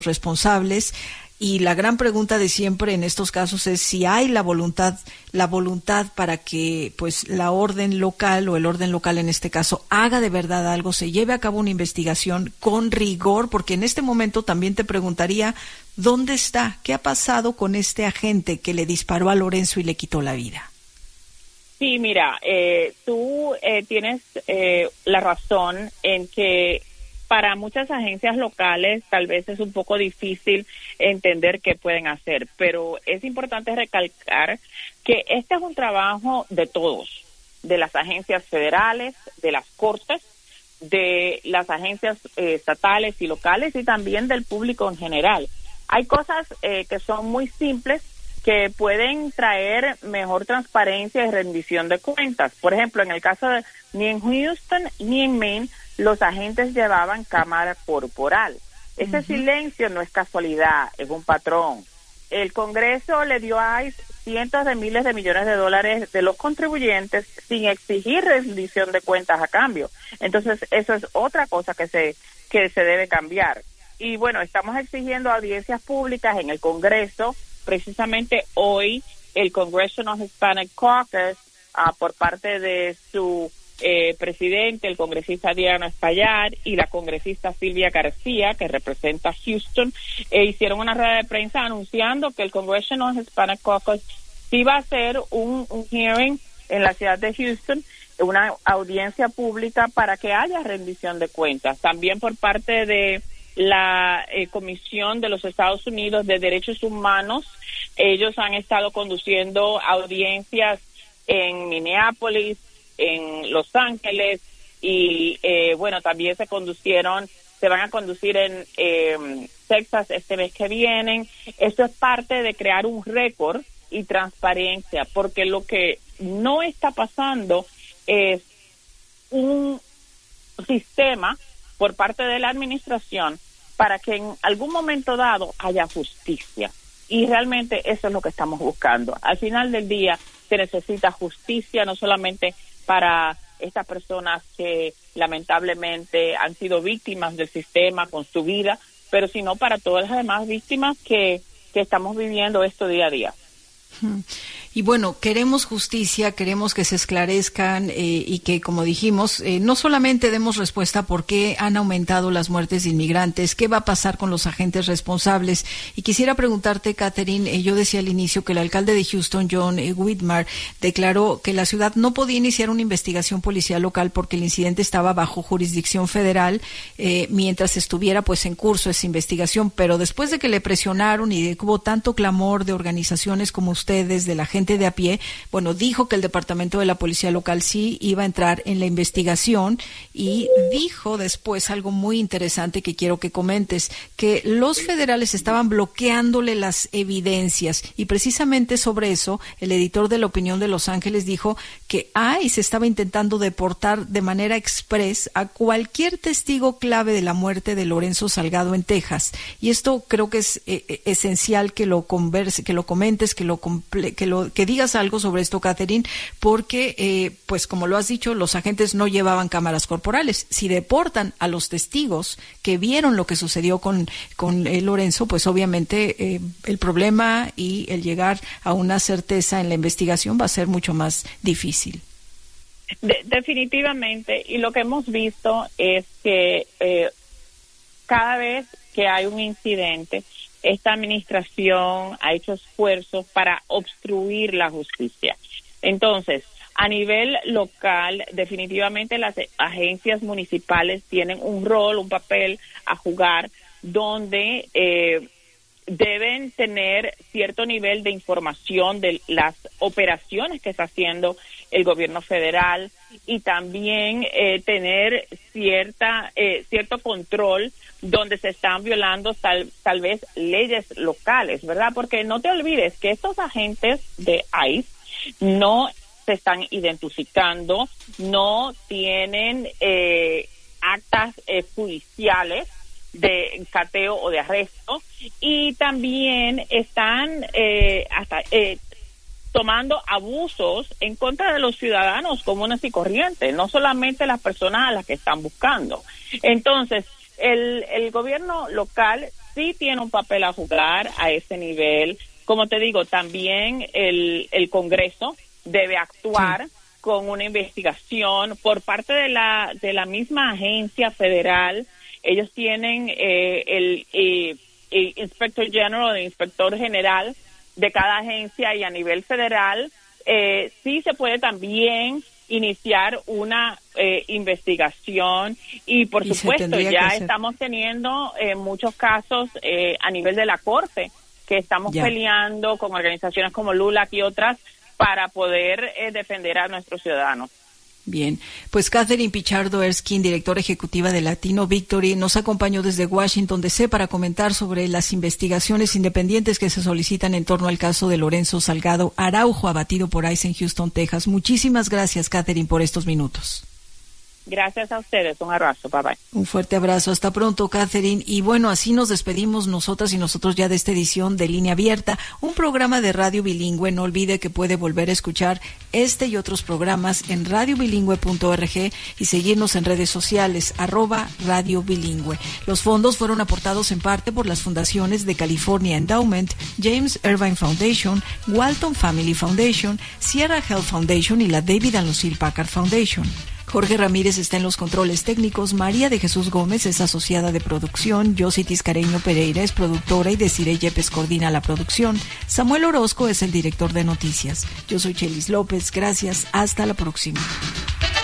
responsables. Y la gran pregunta de siempre en estos casos es si hay la voluntad para que pues la orden local o el orden local en este caso haga de verdad algo, se lleve a cabo una investigación con rigor, porque en este momento también te preguntaría ¿dónde está? ¿Qué ha pasado con este agente que le disparó a Lorenzo y le quitó la vida? Sí, mira, tú tienes la razón en que para muchas agencias locales tal vez es un poco difícil entender qué pueden hacer, pero es importante recalcar que este es un trabajo de todos, de las agencias federales, de las cortes, de las agencias estatales y locales y también del público en general. Hay cosas que son muy simples que pueden traer mejor transparencia y rendición de cuentas. Por ejemplo, en el caso de ni en Houston ni en Maine, los agentes llevaban cámara corporal. Ese silencio no es casualidad, es un patrón. El Congreso le dio a ICE cientos de miles de millones de dólares de los contribuyentes sin exigir rendición de cuentas a cambio. Entonces, eso es otra cosa que se debe cambiar. Y bueno, estamos exigiendo audiencias públicas en el Congreso. Precisamente hoy, el Congressional Hispanic Caucus, por parte de su presidente, el congresista Diana Espaillat, y la congresista Silvia García, que representa a Houston, hicieron una rueda de prensa anunciando que el Congressional Hispanic Caucus sí va a hacer un hearing en la ciudad de Houston, una audiencia pública para que haya rendición de cuentas. También por parte de la Comisión de los Estados Unidos de Derechos Humanos, ellos han estado conduciendo audiencias en Minneapolis, en Los Ángeles y bueno, también se van a conducir en Texas este mes que viene. Esto es parte de crear un récord y transparencia, porque lo que no está pasando es un sistema por parte de la administración para que en algún momento dado haya justicia. Y realmente eso es lo que estamos buscando. Al final del día se necesita justicia, no solamente para estas personas que lamentablemente han sido víctimas del sistema con su vida, pero sino para todas las demás víctimas que estamos viviendo esto día a día. Y bueno, queremos justicia, queremos que se esclarezcan y que, como dijimos, no solamente demos respuesta a por qué han aumentado las muertes de inmigrantes, qué va a pasar con los agentes responsables. Y quisiera preguntarte, Catherine, yo decía al inicio que el alcalde de Houston, John Whitmire, declaró que la ciudad no podía iniciar una investigación policial local porque el incidente estaba bajo jurisdicción federal mientras estuviera pues en curso esa investigación. Pero después de que le presionaron y de que hubo tanto clamor de organizaciones como ustedes, de la gente de a pie, bueno, dijo que el departamento de la policía local sí iba a entrar en la investigación y dijo después algo muy interesante que quiero que comentes, que los federales estaban bloqueándole las evidencias y precisamente sobre eso el editor de La Opinión de Los Ángeles dijo que ICE estaba intentando deportar de manera express a cualquier testigo clave de la muerte de Lorenzo Salgado en Texas. Y esto creo que es esencial que lo comentes, que digas algo sobre esto, Catherine, porque, pues como lo has dicho, los agentes no llevaban cámaras corporales. Si deportan a los testigos que vieron lo que sucedió con Lorenzo, pues obviamente el problema y el llegar a una certeza en la investigación va a ser mucho más difícil. Definitivamente, y lo que hemos visto es que cada vez que hay un incidente, esta administración ha hecho esfuerzos para obstruir la justicia. Entonces, a nivel local, definitivamente las agencias municipales tienen un rol, un papel a jugar, donde deben tener cierto nivel de información de las operaciones que está haciendo el gobierno federal y también tener cierto control donde se están violando tal vez leyes locales, ¿verdad? Porque no te olvides que estos agentes de ICE no se están identificando, no tienen actas judiciales de cateo o de arresto y también están tomando abusos en contra de los ciudadanos comunes y corrientes, no solamente las personas a las que están buscando. Entonces, el gobierno local sí tiene un papel a jugar a ese nivel. Como te digo, también el Congreso debe actuar con una investigación por parte de la misma agencia federal. Ellos tienen el Inspector General, el Inspector General de cada agencia, y a nivel federal sí se puede también iniciar una investigación, y por supuesto ya estamos teniendo muchos casos a nivel de la Corte, que estamos peleando con organizaciones como LULAC y otras para poder defender a nuestros ciudadanos. Bien, pues Catherine Pichardo Erskine, directora ejecutiva de Latino Victory, nos acompañó desde Washington DC para comentar sobre las investigaciones independientes que se solicitan en torno al caso de Lorenzo Salgado Araujo, abatido por ICE en Houston, Texas. Muchísimas gracias, Catherine, por estos minutos. Gracias a ustedes, un abrazo, bye bye. Un fuerte abrazo, hasta pronto, Catherine. Y bueno, así nos despedimos nosotras y nosotros ya de esta edición de Línea Abierta, un programa de radio bilingüe. No olvide que puede volver a escuchar este y otros programas en radiobilingüe.org y seguirnos en redes sociales, @Radio Bilingüe. Los fondos fueron aportados en parte por las fundaciones de California Endowment, James Irvine Foundation, Walton Family Foundation, Sierra Health Foundation y la David and Lucille Packard Foundation. Jorge Ramírez está en los controles técnicos, María de Jesús Gómez es asociada de producción, Yossi Tiscareño Pereira es productora y Desiree Yepes coordina la producción. Samuel Orozco es el director de noticias. Yo soy Chelis López, gracias, hasta la próxima.